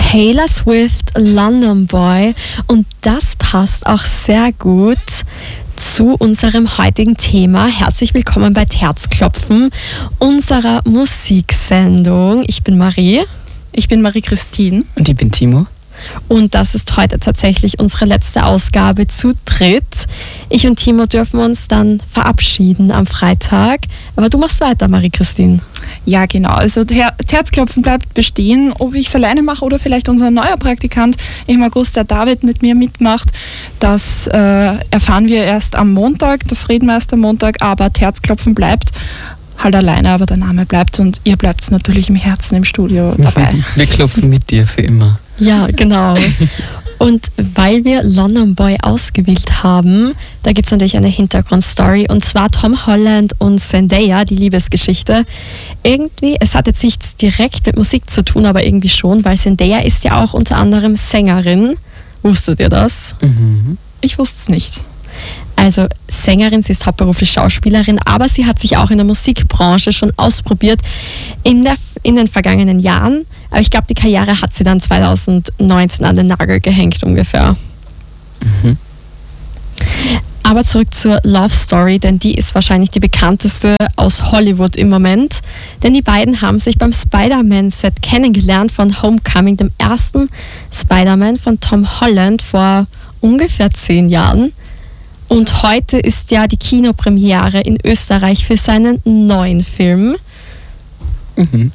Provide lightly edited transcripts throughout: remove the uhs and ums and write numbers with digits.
Taylor Swift, London Boy. Und das passt auch sehr gut zu unserem heutigen Thema. Herzlich willkommen bei Herzklopfen, unserer Musiksendung. Ich bin Marie. Ich bin Marie-Christine. Und ich bin Timo. Und das ist heute tatsächlich unsere letzte Ausgabe zu dritt. Ich und Timo dürfen uns dann verabschieden am Freitag. Aber du machst weiter, Marie-Christine. Ja, genau. Also Herzklopfen bleibt bestehen. Ob ich es alleine mache oder vielleicht unser neuer Praktikant im August, der David, mit mir mitmacht, das erfahren wir erst am Montag. Das reden wir erst am Montag. Aber Herzklopfen bleibt halt alleine, aber der Name bleibt und ihr bleibt natürlich im Herzen im Studio dabei. Wir klopfen mit dir für immer. Ja, genau. Und weil wir London Boy ausgewählt haben, da gibt es natürlich eine Hintergrundstory, und zwar Tom Holland und Zendaya, die Liebesgeschichte. Irgendwie, es hat jetzt nichts direkt mit Musik zu tun, aber irgendwie schon, weil Zendaya ist ja auch unter anderem Sängerin. Wusstet ihr das? Mhm. Ich wusste es nicht. Also Sängerin, sie ist hauptberuflich Schauspielerin, aber sie hat sich auch in der Musikbranche schon ausprobiert in den vergangenen Jahren. Aber ich glaube, die Karriere hat sie dann 2019 an den Nagel gehängt ungefähr. Mhm. Aber zurück zur Love Story, denn die ist wahrscheinlich die bekannteste aus Hollywood im Moment. Denn die beiden haben sich beim Spider-Man-Set kennengelernt von Homecoming, dem ersten Spider-Man von Tom Holland vor ungefähr 10 Jahren. Und heute ist ja die Kinopremiere in Österreich für seinen neuen Film. Mhm.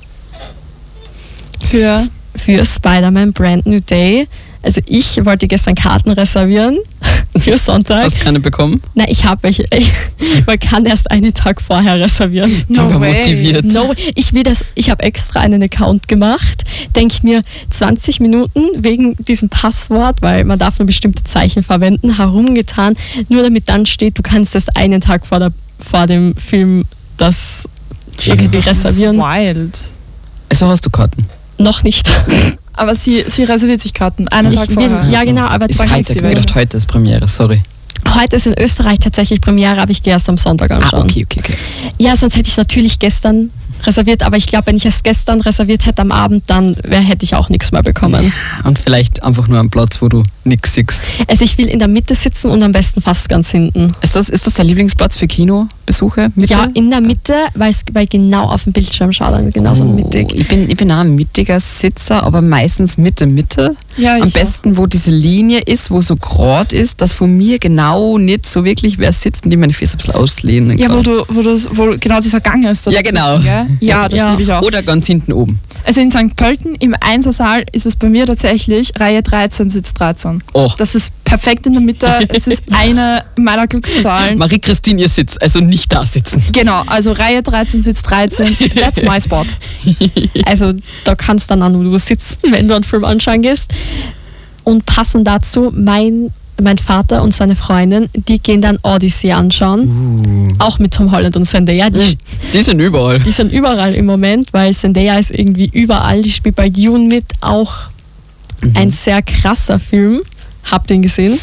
Für Spider-Man Brand New Day. Also ich wollte gestern Karten reservieren für Sonntag. Hast du keine bekommen? Nein, ich habe welche. Man kann erst einen Tag vorher reservieren. Aber motiviert. No, ich habe extra einen Account gemacht. Denke mir 20 Minuten wegen diesem Passwort, weil man darf nur bestimmte Zeichen verwenden, herumgetan, nur damit dann steht, du kannst das einen Tag vor dem Film das irgendwie reservieren. Das ist wild. Also hast du Karten? Noch nicht. Aber sie reserviert sich Karten einen Tag vorher. Ja, genau, aber ist zwei Freitag, ich dachte, heute ist Premiere, sorry. Heute ist in Österreich tatsächlich Premiere, aber ich gehe erst am Sonntag anschauen. Okay. Ja, sonst hätte ich natürlich gestern reserviert, aber ich glaube, wenn ich es gestern reserviert hätte am Abend, dann hätte ich auch nichts mehr bekommen. Ja, und vielleicht einfach nur am Platz, wo du nichts siehst. Also ich will in der Mitte sitzen und am besten fast ganz hinten. Ist das dein Lieblingsplatz für Kinobesuche? Mitte? Ja, in der Mitte, weil genau auf dem Bildschirm schaut, dann genauso mittig. Ich bin auch ein mittiger Sitzer, aber meistens Mitte. Ja, am besten, wo diese Linie ist, wo so gerade ist, dass von mir genau nicht so wirklich wer sitzt und die meine Füße ein bisschen auslehnen kann. Ja, wo genau dieser Gang ist. Ja, genau. Gell? Ja, das liebe ich auch. Oder ganz hinten oben. Also in St. Pölten im Einsersaal ist es bei mir tatsächlich Reihe 13, Sitz 13. Oh. Das ist perfekt in der Mitte. Es ist eine meiner Glückszahlen. Marie-Christine, ihr sitzt, also nicht da sitzen. Genau, also Reihe 13, Sitz 13. That's my spot. Also da kannst du dann auch nur sitzen, wenn du einen Film anschauen gehst. Und passend dazu, mein Vater und seine Freundin, die gehen dann Odyssey anschauen. Auch mit Tom Holland und Zendaya. Die sind überall. Die sind überall im Moment, weil Zendaya ist irgendwie überall. Die spielt bei Dune mit. Auch ein sehr krasser Film. Habt ihr ihn gesehen?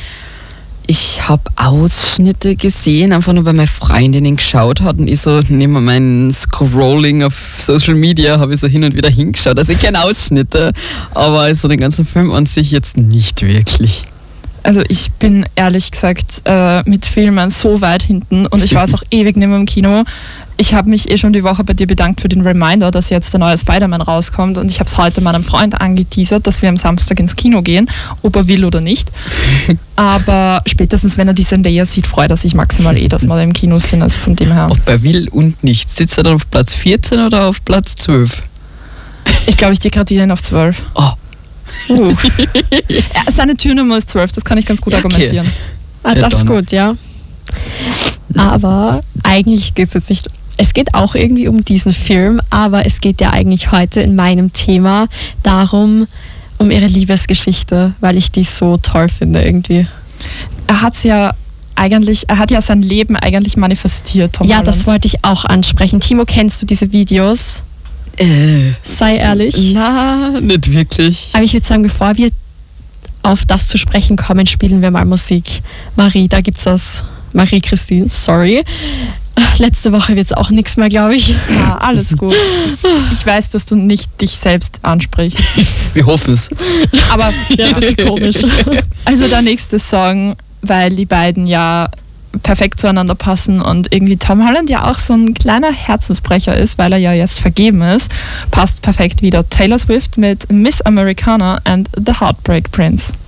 Ich habe Ausschnitte gesehen, einfach nur weil meine Freundin ihn geschaut hat und ich so neben meinem Scrolling auf Social Media habe ich so hin und wieder hingeschaut. Also ich kenne Ausschnitte, aber so den ganzen Film an sich jetzt nicht wirklich. Also ich bin ehrlich gesagt mit Filmen so weit hinten und ich war es auch ewig nicht mehr im Kino. Ich habe mich schon die Woche bei dir bedankt für den Reminder, dass jetzt der neue Spider-Man rauskommt, und ich habe es heute meinem Freund angeteasert, dass wir am Samstag ins Kino gehen, ob er will oder nicht. Aber spätestens, wenn er die Zendaya sieht, freut er sich maximal dass wir im Kino sind, also von dem her. Ob er will und nicht. Sitzt er dann auf Platz 14 oder auf Platz 12? Ich glaube, ich degradiere ihn auf 12. Oh. Seine Türnummer ist 12, das kann ich ganz gut argumentieren. Okay. Das ist gut, ja. Aber eigentlich geht es jetzt nicht. Es geht auch irgendwie um diesen Film, aber es geht ja eigentlich heute in meinem Thema darum, um ihre Liebesgeschichte, weil ich die so toll finde irgendwie. Er hat ja sein Leben eigentlich manifestiert, Tom Holland. Das wollte ich auch ansprechen. Timo, kennst du diese Videos? Sei ehrlich. Na, nicht wirklich. Aber ich würde sagen, bevor wir auf das zu sprechen kommen, spielen wir mal Musik. Marie, da gibt's das. Marie-Christine, sorry. letzte Woche wird es auch nichts mehr, glaube ich. Ja, alles gut. Ich weiß, dass du nicht dich selbst ansprichst. Wir hoffen es. Aber Ja, das ist komisch. also der nächste Song, weil die beiden ja perfekt zueinander passen und irgendwie Tom Holland ja auch so ein kleiner Herzensbrecher ist, weil er ja jetzt vergeben ist, passt perfekt wieder. Taylor Swift mit Miss Americana and the Heartbreak Prince.